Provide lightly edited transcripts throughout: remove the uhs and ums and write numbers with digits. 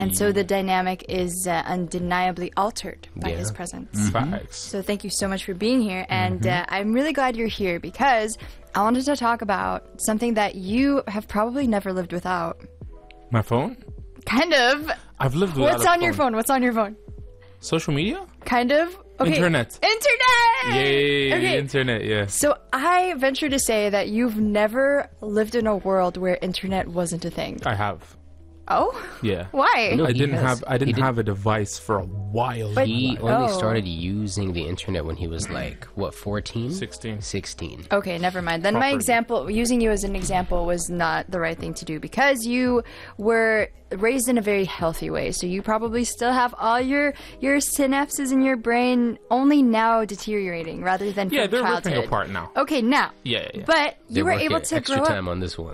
And so the dynamic is undeniably altered by his presence. Facts. So thank you so much for being here. And I'm really glad you're here because I wanted to talk about something that you have probably never lived without. My phone? Kind of. I've lived without What's on your phone? What's on your phone? Social media? Kind of. Okay. Internet. Yay, Okay. internet, yeah. So I venture to say that you've never lived in a world where internet wasn't a thing. I have. Oh? Yeah. Why? No, I he didn't has. have I didn't He have a device for a while. But- He Oh. only started using the internet when he was like, what, 14? 16. 16. Okay, never mind. Then my Properly. example, using you as an example, was not the right thing to do because you were raised in a very healthy way. So you probably still have all your synapses in your brain only now deteriorating rather than Yeah, from they're childhood. ripping apart now. Okay, now. Yeah. But you They were work able it to extra grow time up. on this one.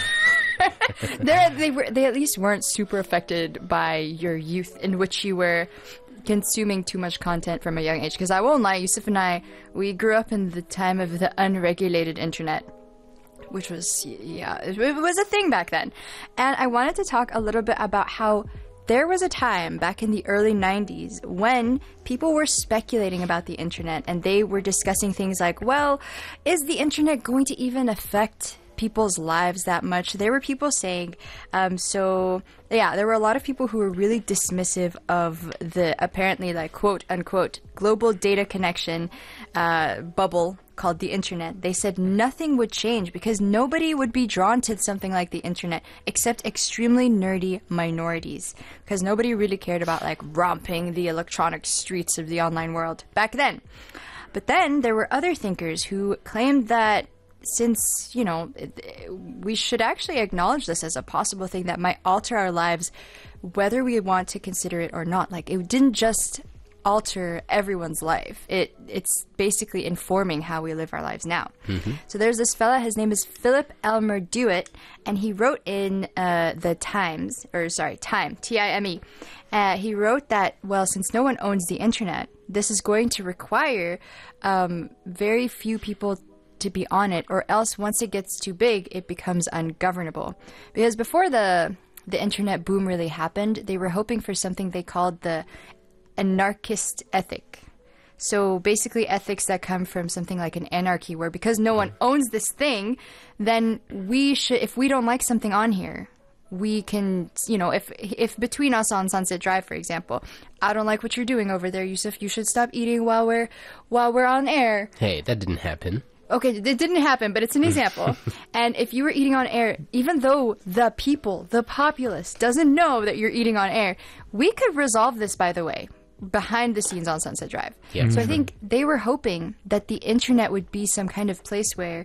They at least weren't super affected by your youth in which you were consuming too much content from a young age. Because I won't lie, Yusuf and I, we grew up in the time of the unregulated internet. Which was, yeah, it was a thing back then. And I wanted to talk a little bit about how there was a time back in the early 90s when people were speculating about the internet and they were discussing things like, well, is the internet going to even affect people's lives that much? There were people saying, there were a lot of people who were really dismissive of the apparently like quote unquote global data connection bubble called the internet. They said nothing would change because nobody would be drawn to something like the internet except extremely nerdy minorities, because nobody really cared about like romping the electronic streets of the online world back then. But then there were other thinkers who claimed that since, we should actually acknowledge this as a possible thing that might alter our lives, whether we want to consider it or not. Like, it didn't just alter everyone's life. It's basically informing how we live our lives now. So there's this fella, his name is Philip Elmer Dewitt, and he wrote in the Time, Time. He wrote that, well, since no one owns the internet, this is going to require very few people to be on it, or else once it gets too big, it becomes ungovernable. Because before the internet boom really happened, they were hoping for something they called the anarchist ethic. So basically ethics that come from something like an anarchy, where because no one owns this thing, then we should, if we don't like something on here, we can, if between us on Sunset Drive, for example, I don't like what you're doing over there, Yusuf, you should stop eating while we're on air. Hey, that didn't happen. Okay, it didn't happen, but it's an example. And if you were eating on air, even though the people, the populace, doesn't know that you're eating on air, we could resolve this, by the way, behind the scenes on Sunset Drive. Yeah. So I think they were hoping that the internet would be some kind of place where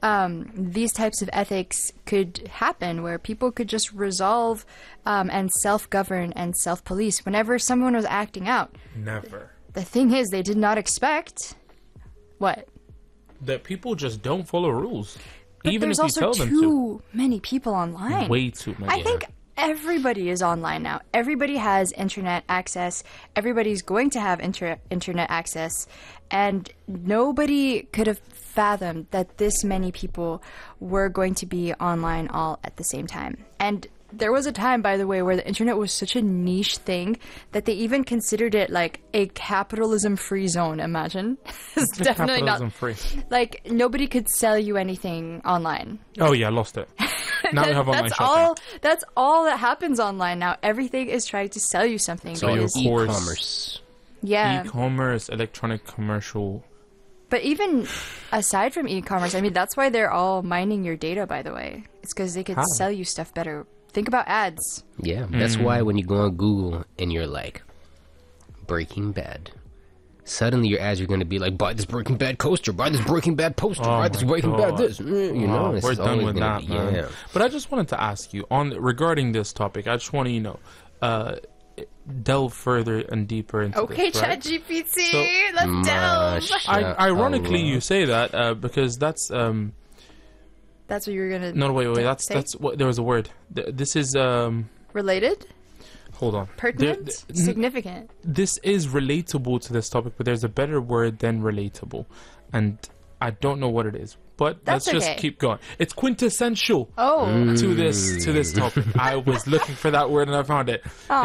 these types of ethics could happen, where people could just resolve and self-govern and self-police whenever someone was acting out. Never. The thing is, they did not expect... What? That people just don't follow rules. But Even if there's you also tell them to. too many people online. Way too many. I think everybody is online now. Everybody has internet access. Everybody's going to have internet access. And nobody could have fathomed that this many people were going to be online all at the same time. And there was a time, by the way, where the internet was such a niche thing that they even considered it like a capitalism-free zone. Imagine. It's definitely not. Free. Like, nobody could sell you anything online. Oh yeah, I lost it. Now we have online That's shopping. That's all that happens online now. Everything is trying to sell you something. So your because- course. e-commerce. yeah. E-commerce, electronic commercial. But even aside from e-commerce, I mean, that's why they're all mining your data, by the way. It's because they could How? sell you stuff better. Think about ads. Yeah, that's why when you go on Google and you're like, Breaking Bad, suddenly your ads are going to be like, buy this Breaking Bad coaster, buy this Breaking Bad poster, Oh buy this my Breaking God. Bad this. You know, it's we're done always with gonna that, be, man. yeah. But I just wanted to ask you regarding this topic. I just want to, delve further and deeper into Okay, this. Right? ChatGPT, So- let's delve. Ironically, Allah. you say that because that's That's what you were gonna. no wait say? that's what there was a word. This is Related, hold on. pertinent, significant. This is relatable to this topic, but there's a better word than relatable, and I don't know what it is. But That's let's just okay. keep going. It's quintessential Oh, to this topic. I was looking for that word and I found it.